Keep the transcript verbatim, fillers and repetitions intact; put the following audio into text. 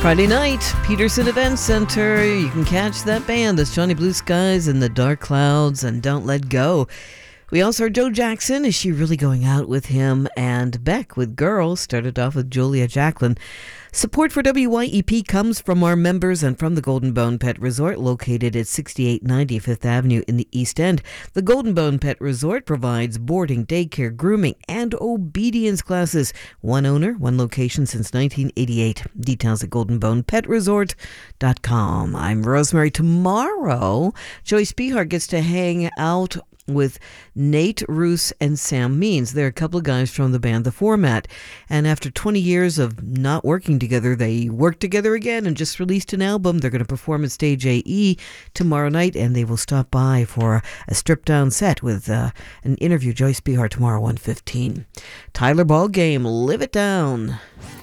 Friday night, Peterson Event Center. You can catch that band. That's Johnny Blue Skies and the Dark Clouds and Don't Let Go. We also heard Joe Jackson. Is She Really Going Out With Him? And Beck with Girls. Started off with Julia Jacqueline. Support for W Y E P comes from our members and from the Golden Bone Pet Resort, located at sixty-eight ninety Fifth Avenue in the East End. The Golden Bone Pet Resort provides boarding, daycare, grooming, and obedience classes. One owner, one location since nineteen eighty-eight. Details at golden bone pet resort dot com. I'm Rosemary. Tomorrow, Joyce Behar gets to hang out with Nate Roos and Sam Means. They're a couple of guys from the band The Format. And after twenty years of not working together, they worked together again and just released an album. They're going to perform at Stage A E tomorrow night, and they will stop by for a stripped-down set with uh, an interview. Joyce Behar tomorrow, one fifteen. Tyler Ball Game, Live It Down.